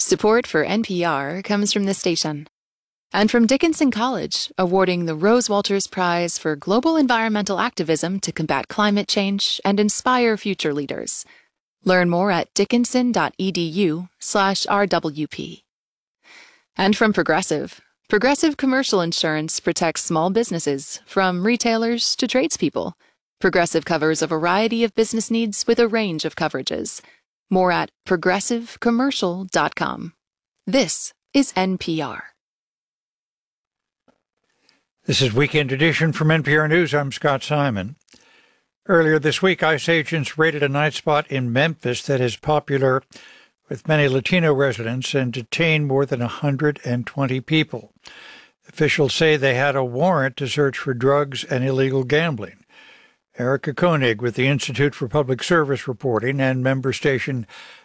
Support for NPR comes from this station and from Dickinson College, awarding the Rose Walters Prize for Global Environmental Activism to combat climate change and inspire future leaders. Learn more at dickinson.edu/RWP. And from Progressive. Progressive Commercial Insurance protects small businesses, from retailers to tradespeople. Progressive covers a variety of business needs with a range of coverages. More at progressivecommercial.com. This is NPR. This is Weekend Edition from NPR News. I'm Scott Simon. Earlier this week, ICE agents raided a night spot in Memphis that is popular with many Latino residents and detained more than 120 people. Officials say they had a warrant to search for drugs and illegal gambling. Erica Koenig with the Institute for Public Service Reporting and member station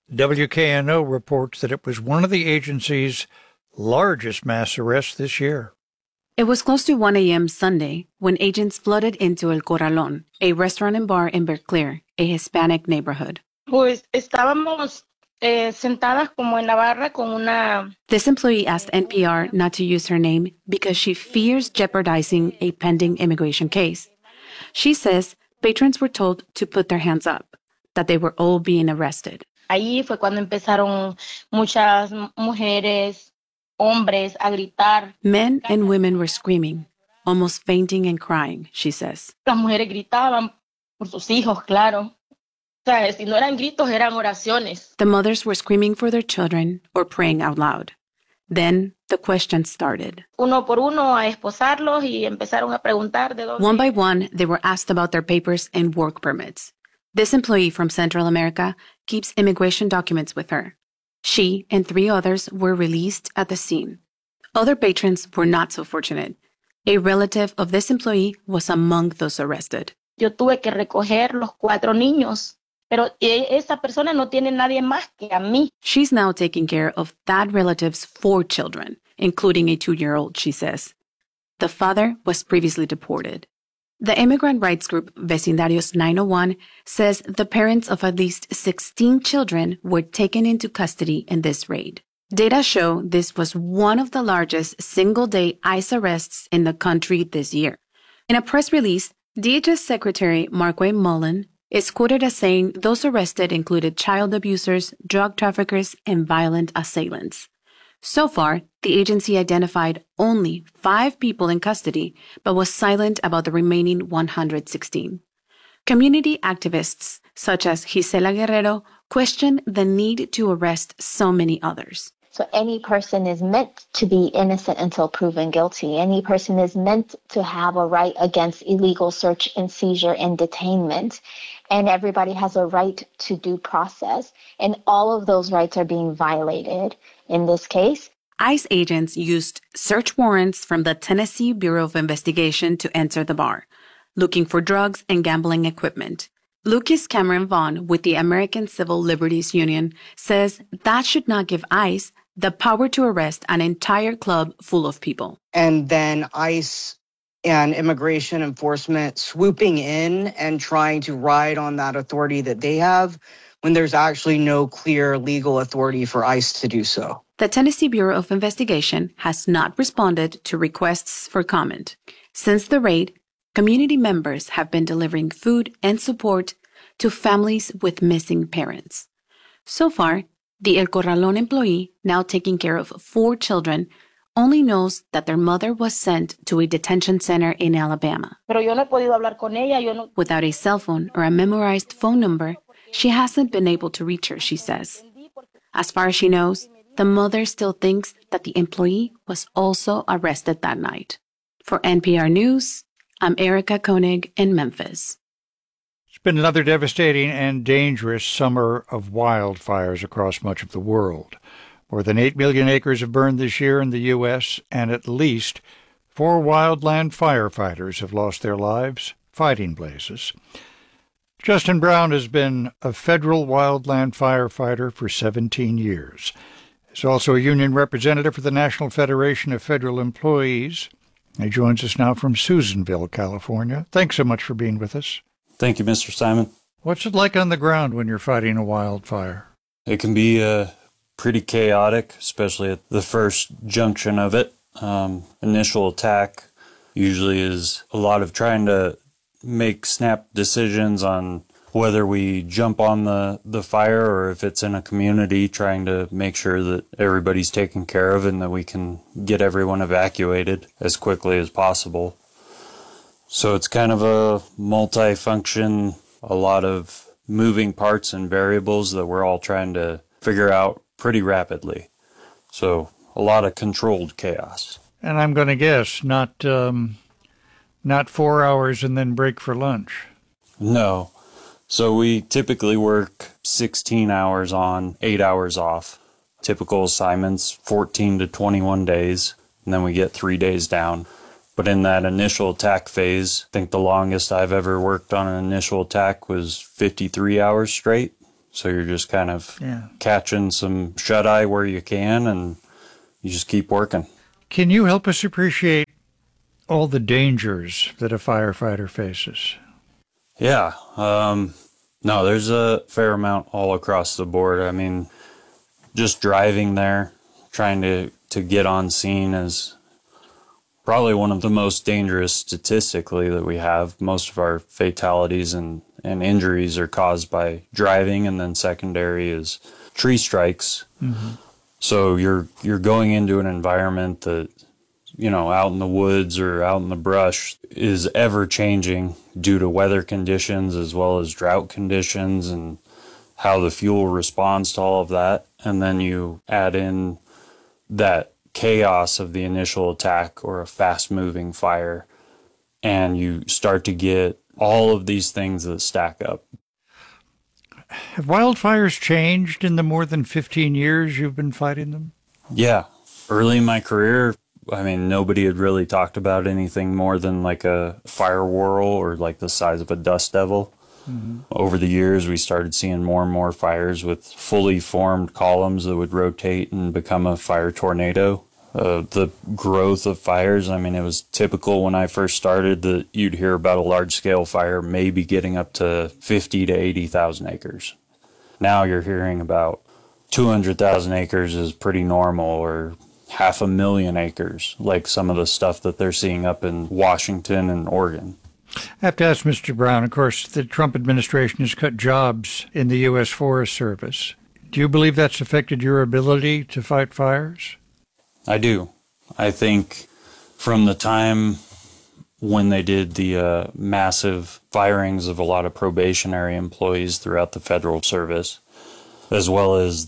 WKNO reports that it was one of the agency's largest mass arrests this year. It was close to 1 a.m. Sunday when agents flooded into El Corralón, a restaurant and bar in Berkeley, a Hispanic neighborhood. Pues estábamos sentadas como en la barra con una... This employee asked NPR not to use her name because she fears jeopardizing a pending immigration case. She says patrons were told to put their hands up, that they were all being arrested. Ahí fue cuando empezaron muchas mujeres, hombres a gritar. Men and women were screaming, almost fainting and crying, she says. Las mujeres gritaban por sus hijos, claro. O sea, si no eran gritos, eran oraciones. The mothers were screaming for their children or praying out loud. Then the questions started. Uno por uno a esposarlos y empezaron a preguntar de dónde. One by one, they were asked about their papers and work permits. This employee from Central America keeps immigration documents with her. She and 3 others were released at the scene. Other patrons were not so fortunate. A relative of this employee was among those arrested. Yo tuve que recoger los 4 niños. Pero esa persona no tiene nadie más que a mí. She's now taking care of that relative's 4 children, including a 2-year-old, she says. The father was previously deported. The immigrant rights group Vecindarios 901 says the parents of at least 16 children were taken into custody in this raid. Data show this was one of the largest single-day ICE arrests in the country this year. In a press release, DHS Secretary Markwayne Mullin is quoted as saying those arrested included child abusers, drug traffickers, and violent assailants. So far, the agency identified only 5 people in custody, but was silent about the remaining 116. Community activists, such as Gisela Guerrero, question the need to arrest so many others. So any person is meant to be innocent until proven guilty. Any person is meant to have a right against illegal search and seizure and detainment. And everybody has a right to due process. And all of those rights are being violated in this case. ICE agents used search warrants from the Tennessee Bureau of Investigation to enter the bar, looking for drugs and gambling equipment. Lucas Cameron Vaughn with the American Civil Liberties Union says that should not give ICE the power to arrest an entire club full of people. And then ICE and immigration enforcement swooping in and trying to ride on that authority that they have when there's actually no clear legal authority for ICE to do so. The Tennessee Bureau of Investigation has not responded to requests for comment. Since the raid, community members have been delivering food and support to families with missing parents. So far, the El Corralón employee, now taking care of 4 children, only knows that their mother was sent to a detention center in Alabama. Pero yo no he podido hablar con ella. Without a cell phone or a memorized phone number, she hasn't been able to reach her, she says. As far as she knows, the mother still thinks that the employee was also arrested that night. For NPR News, I'm Erica Koenig in Memphis. It's been another devastating and dangerous summer of wildfires across much of the world. More than 8 million acres have burned this year in the U.S., and at least 4 wildland firefighters have lost their lives fighting blazes. Justin Brown has been a federal wildland firefighter for 17 years. He's also a union representative for the National Federation of Federal Employees. He joins us now from Susanville, California. Thanks so much for being with us. Thank you, Mr. Simon. What's it like on the ground when you're fighting a wildfire? It can be pretty chaotic, especially at the first junction of it. Initial attack usually is a lot of trying to make snap decisions on whether we jump on the fire or if it's in a community, trying to make sure that everybody's taken care of and that we can get everyone evacuated as quickly as possible. So it's kind of a multi-function, a lot of moving parts and variables that we're all trying to figure out pretty rapidly. So a lot of controlled chaos. And I'm going to guess not 4 hours and then break for lunch. No. So we typically work 16 hours on, 8 hours off. Typical assignments, 14 to 21 days, and then we get 3 days down. But in that initial attack phase, I think the longest I've ever worked on an initial attack was 53 hours straight. So you're just kind of catching some shut-eye where you can, and you just keep working. Can you help us appreciate all the dangers that a firefighter faces? Yeah. No, there's a fair amount all across the board. I mean, just driving there, trying to get on scene is probably one of the most dangerous statistically that we have. Most of our fatalities and injuries are caused by driving, and then secondary is tree strikes. Mm-hmm. So you're going into an environment that, you know, out in the woods or out in the brush is ever changing due to weather conditions as well as drought conditions and how the fuel responds to all of that. And then you add in that chaos of the initial attack or a fast-moving fire, and you start to get all of these things that stack up. Have wildfires changed in the more than 15 years you've been fighting them? Yeah. Early in my career, I mean, nobody had really talked about anything more than like a fire whirl or like the size of a dust devil. Mm-hmm. Over the years, we started seeing more and more fires with fully formed columns that would rotate and become a fire tornado. The growth of fires, I mean, it was typical when I first started that you'd hear about a large-scale fire maybe getting up to 50 to 80,000 acres. Now you're hearing about 200,000 acres is pretty normal, or 500,000 acres, like some of the stuff that they're seeing up in Washington and Oregon. I have to ask Mr. Brown, of course, the Trump administration has cut jobs in the U.S. Forest Service. Do you believe that's affected your ability to fight fires? I do. I think from the time when they did the massive firings of a lot of probationary employees throughout the federal service, as well as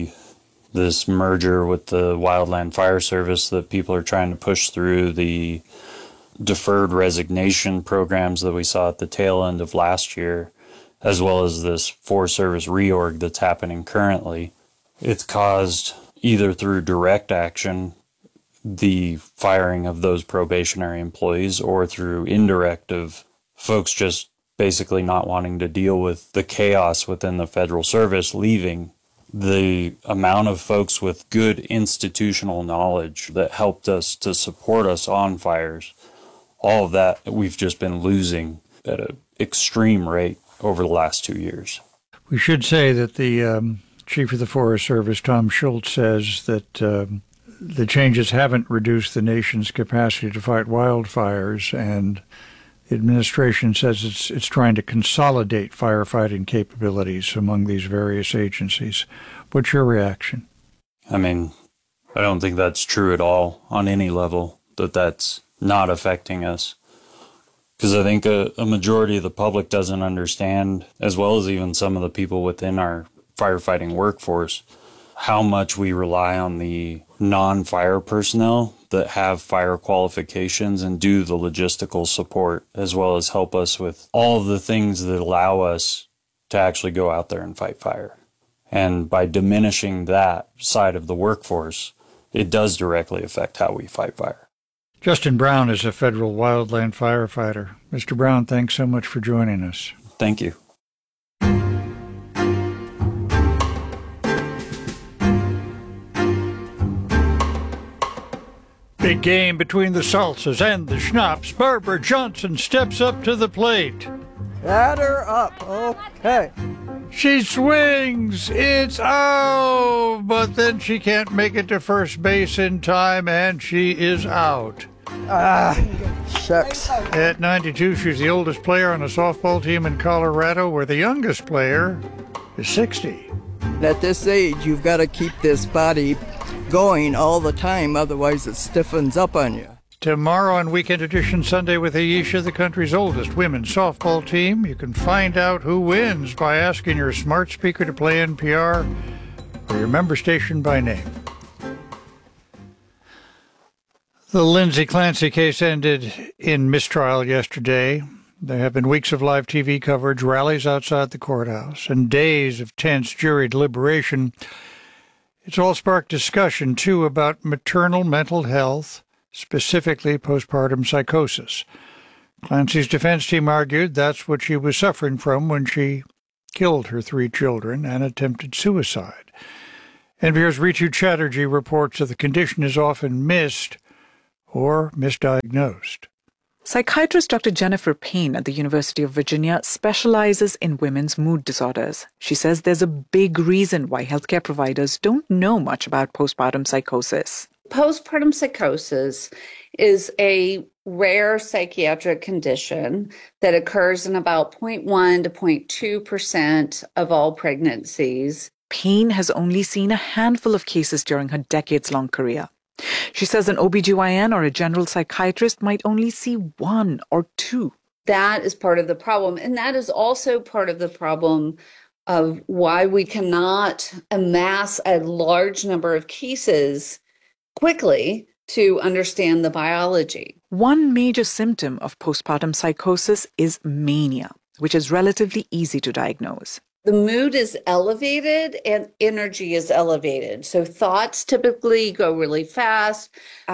this merger with the Wildland Fire Service that people are trying to push through, the deferred resignation programs that we saw at the tail end of last year, as well as this Forest Service reorg that's happening currently, it's caused, either through direct action, the firing of those probationary employees, or through indirect of folks just basically not wanting to deal with the chaos within the federal service, leaving. The amount of folks with good institutional knowledge that helped us to support us on fires, all of that we've just been losing at an extreme rate over the last 2 years. We should say that the Chief of the Forest Service, Tom Schultz, says that the changes haven't reduced the nation's capacity to fight wildfires, and the administration says it's trying to consolidate firefighting capabilities among these various agencies. What's your reaction? I mean, I don't think that's true at all on any level, that's not affecting us. Because I think a majority of the public doesn't understand, as well as even some of the people within our firefighting workforce, how much we rely on the non-fire personnel that have fire qualifications and do the logistical support, as well as help us with all of the things that allow us to actually go out there and fight fire. And by diminishing that side of the workforce, it does directly affect how we fight fire. Justin Brown is a federal wildland firefighter. Mr. Brown, thanks so much for joining us. Thank you. Big game between the salsas and the schnapps. Barbara Johnson steps up to the plate. Batter up. Okay. She swings. It's out. But then she can't make it to first base in time, and she is out. Shucks. At 92, she's the oldest player on a softball team in Colorado, where the youngest player is 60. At this age, you've got to keep this body going all the time, otherwise it stiffens up on you. Tomorrow on Weekend Edition Sunday with Ayesha, the country's oldest women's softball team. You can find out who wins by asking your smart speaker to play NPR or your member station by name. The Lindsay Clancy case ended in mistrial yesterday. There have been weeks of live TV coverage, rallies outside the courthouse, and days of tense jury deliberation. It's all sparked discussion, too, about maternal mental health, specifically postpartum psychosis. Clancy's defense team argued that's what she was suffering from when she killed her 3 children and attempted suicide. NPR's Ritu Chatterjee reports that the condition is often missed or misdiagnosed. Psychiatrist Dr. Jennifer Payne at the University of Virginia specializes in women's mood disorders. She says there's a big reason why healthcare providers don't know much about postpartum psychosis. Postpartum psychosis is a rare psychiatric condition that occurs in about 0.1 to 0.2% of all pregnancies. Payne has only seen a handful of cases during her decades-long career. She says an OBGYN or a general psychiatrist might only see 1 or 2. That is part of the problem. And that is also part of the problem of why we cannot amass a large number of cases quickly to understand the biology. One major symptom of postpartum psychosis is mania, which is relatively easy to diagnose. The mood is elevated and energy is elevated. So thoughts typically go really fast.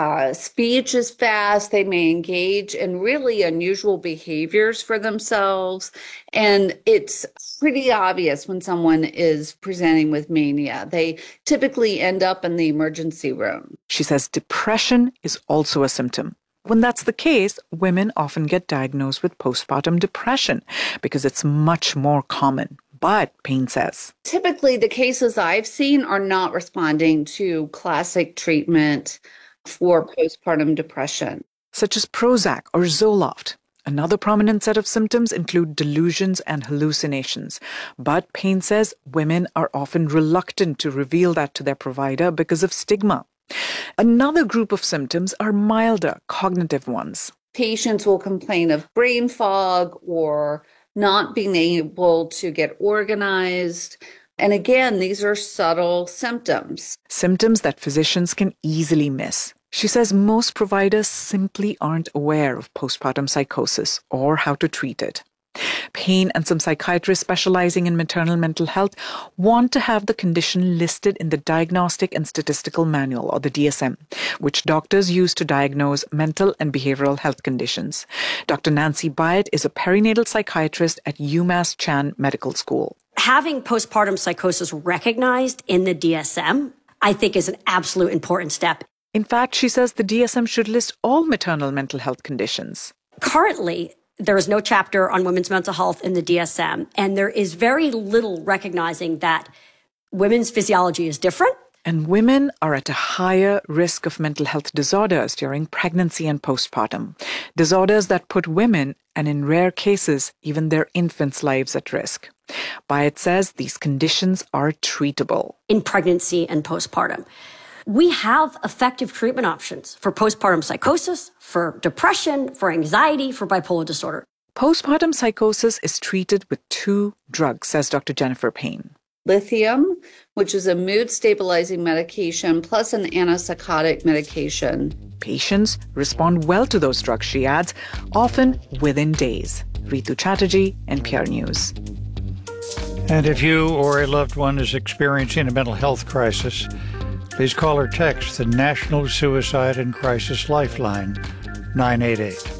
Speech is fast. They may engage in really unusual behaviors for themselves. And it's pretty obvious when someone is presenting with mania. They typically end up in the emergency room. She says depression is also a symptom. When that's the case, women often get diagnosed with postpartum depression because it's much more common. But, Payne says, typically the cases I've seen are not responding to classic treatment for postpartum depression, such as Prozac or Zoloft. Another prominent set of symptoms include delusions and hallucinations. But Payne says women are often reluctant to reveal that to their provider because of stigma. Another group of symptoms are milder, cognitive ones. Patients will complain of brain fog or not being able to get organized. And again, these are subtle symptoms. Symptoms that physicians can easily miss. She says most providers simply aren't aware of postpartum psychosis or how to treat it. Payne and some psychiatrists specializing in maternal mental health want to have the condition listed in the Diagnostic and Statistical Manual, or the DSM, which doctors use to diagnose mental and behavioral health conditions. Dr. Nancy Byatt is a perinatal psychiatrist at UMass Chan Medical School. Having postpartum psychosis recognized in the DSM, I think, is an absolute important step. In fact, she says the DSM should list all maternal mental health conditions. Currently, there is no chapter on women's mental health in the DSM, and there is very little recognizing that women's physiology is different. And women are at a higher risk of mental health disorders during pregnancy and postpartum. Disorders that put women, and in rare cases, even their infants' lives at risk. Byatt says these conditions are treatable. In pregnancy and postpartum, we have effective treatment options for postpartum psychosis, for depression, for anxiety, for bipolar disorder. Postpartum psychosis is treated with 2 drugs, says Dr. Jennifer Payne. Lithium, which is a mood-stabilizing medication, plus an antipsychotic medication. Patients respond well to those drugs, she adds, often within days. Ritu Chatterjee, NPR News. And if you or a loved one is experiencing a mental health crisis, please call or text the National Suicide and Crisis Lifeline, 988.